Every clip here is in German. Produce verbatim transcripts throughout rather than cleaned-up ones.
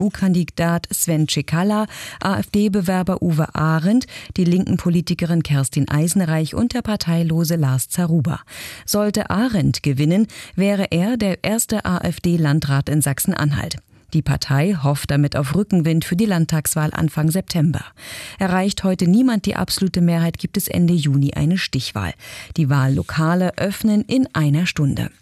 U-Kandidat Sven Cekala, AfD-Bewerber Uwe Arendt, die linken Politikerin Kerstin Eisenreich und der parteilose Lars Zaruba. Sollte Arendt gewinnen, wäre er der erste AfD-Landrat in Sachsen-Anhalt. Die Partei hofft damit auf Rückenwind für die Landtagswahl Anfang September. Erreicht heute niemand die absolute Mehrheit, gibt es Ende Juni eine Stichwahl. Die Wahllokale öffnen in einer Stunde.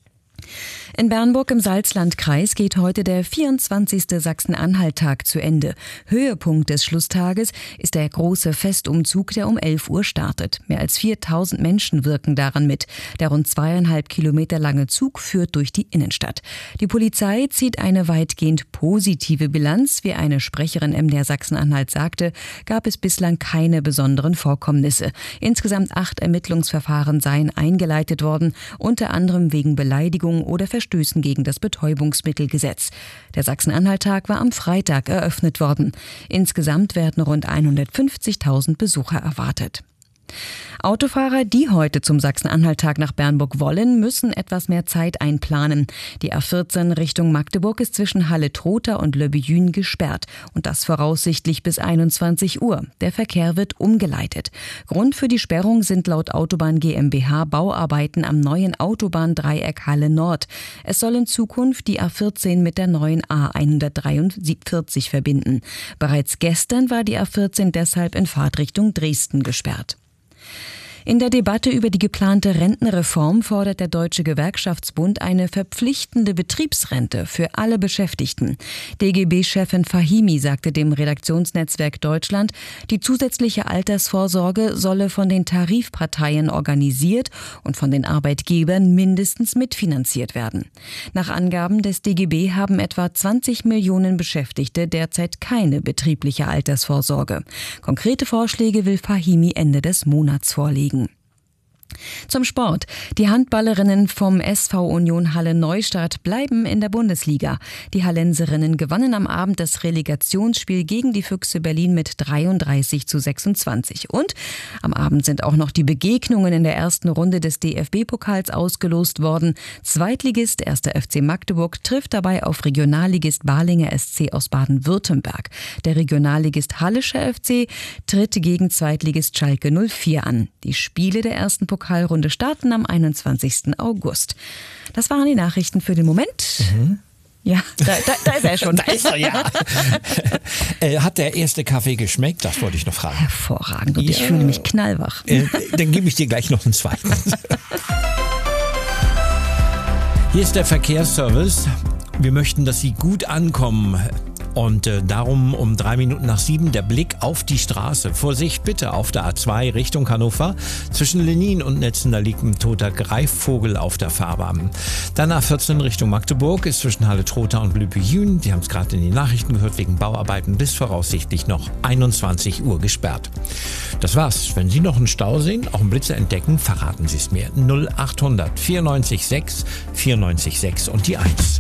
In Bernburg im Salzlandkreis geht heute der vierundzwanzigste Sachsen-Anhalt-Tag zu Ende. Höhepunkt des Schlusstages ist der große Festumzug, der um elf Uhr startet. Mehr als viertausend Menschen wirken daran mit. Der rund zweieinhalb Kilometer lange Zug führt durch die Innenstadt. Die Polizei zieht eine weitgehend positive Bilanz. Wie eine Sprecherin M D R Sachsen-Anhalt sagte, gab es bislang keine besonderen Vorkommnisse. Insgesamt acht Ermittlungsverfahren seien eingeleitet worden, unter anderem wegen Beleidigung oder Verstößen gegen das Betäubungsmittelgesetz. Der Sachsen-Anhalt-Tag war am Freitag eröffnet worden. Insgesamt werden rund hundertfünfzigtausend Besucher erwartet. Autofahrer, die heute zum Sachsen-Anhalt-Tag nach Bernburg wollen, müssen etwas mehr Zeit einplanen. Die A vierzehn Richtung Magdeburg ist zwischen Halle-Trotha und Le Bethune gesperrt und das voraussichtlich bis einundzwanzig Uhr. Der Verkehr wird umgeleitet. Grund für die Sperrung sind laut Autobahn GmbH Bauarbeiten am neuen Autobahndreieck Halle Nord. Es soll in Zukunft die A vierzehn mit der neuen A hundertdreiundvierzig verbinden. Bereits gestern war die A vierzehn deshalb in Fahrtrichtung Dresden gesperrt. In der Debatte über die geplante Rentenreform fordert der Deutsche Gewerkschaftsbund eine verpflichtende Betriebsrente für alle Beschäftigten. D G B-Chefin Fahimi sagte dem Redaktionsnetzwerk Deutschland, die zusätzliche Altersvorsorge solle von den Tarifparteien organisiert und von den Arbeitgebern mindestens mitfinanziert werden. Nach Angaben des D G B haben etwa zwanzig Millionen Beschäftigte derzeit keine betriebliche Altersvorsorge. Konkrete Vorschläge will Fahimi Ende des Monats vorlegen. Zum Sport. Die Handballerinnen vom S V Union Halle Neustadt bleiben in der Bundesliga. Die Hallenserinnen gewannen am Abend das Relegationsspiel gegen die Füchse Berlin mit dreiunddreißig zu sechsundzwanzig. Und am Abend sind auch noch die Begegnungen in der ersten Runde des D F B-Pokals ausgelost worden. Zweitligist erster F C Magdeburg trifft dabei auf Regionalligist Balinger S C aus Baden-Württemberg. Der Regionalligist Hallischer F C tritt gegen Zweitligist Schalke null vier an. Die Spiele der ersten Pokalrunde starten am einundzwanzigsten August. Das waren die Nachrichten für den Moment. Mhm. Ja, da, da, da ist er schon. Da ist er, ja. äh, hat der erste Kaffee geschmeckt? Das wollte ich noch fragen. Hervorragend. Und ja. Ich fühle mich knallwach. Äh, dann gebe ich dir gleich noch einen zweiten. Hier ist der Verkehrsservice. Wir möchten, dass Sie gut ankommen. Und äh, darum um drei Minuten nach sieben der Blick auf die Straße. Vorsicht bitte auf der A zwei Richtung Hannover. Zwischen Lenin und Netzen, da liegt ein toter Greifvogel auf der Fahrbahn. Dann A vierzehn Richtung Magdeburg ist zwischen Halle-Trotha und Le Bethune, die haben es gerade in den Nachrichten gehört, wegen Bauarbeiten bis voraussichtlich noch einundzwanzig Uhr gesperrt. Das war's. Wenn Sie noch einen Stau sehen, auch einen Blitzer entdecken, verraten Sie es mir. null achthundert vierundneunzig sechs vierundneunzig sechs und die eins.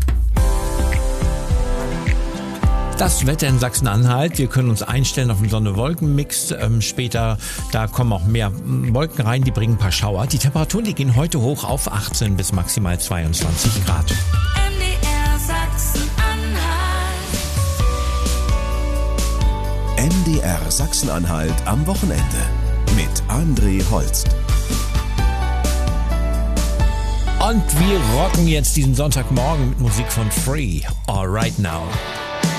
Das Wetter in Sachsen-Anhalt. Wir können uns einstellen auf einen Sonne-Wolken-Mix. Ähm, später, da kommen auch mehr Wolken rein, die bringen ein paar Schauer. Die Temperaturen, die gehen heute hoch auf achtzehn bis maximal zweiundzwanzig Grad. M D R Sachsen-Anhalt. M D R Sachsen-Anhalt am Wochenende mit André Holst. Und wir rocken jetzt diesen Sonntagmorgen mit Musik von Free. All right now.